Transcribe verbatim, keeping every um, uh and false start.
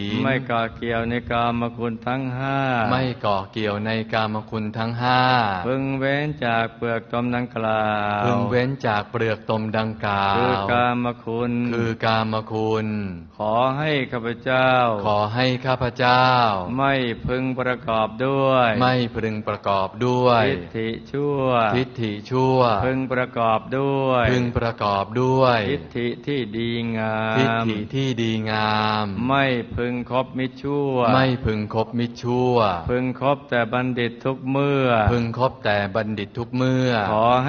ไม่เกาะเกี่ยวในกามคุณทั้งห้าไม่เกาะเกี่ยวในกามคุณทั้งห้าพึงเว้นจากเปลือกตมดังกล่าวพึงเว้นจากเปลือกตมดังกล่าวคือกามคุณคือกามคุณขอให้ข้าพเจ้าขอให้ข้าพเจ้าไม่พึงประกอบด้วยไม่พึงประกอบด้วยทิฏฐิชั่วทิฏฐิชั่วพึงประกอบด้วยพึงประกอบด้วยทิฏฐิที่ดีงามทิฏฐิที่ดีงามไม่พึงคบมิจฉาชั่วไม่พึงคบมิจฉาชั่วพึงคบแต่บัณฑิตทุกเมื่อพึงคบแต่บัณฑิตทุกเมื่อขอ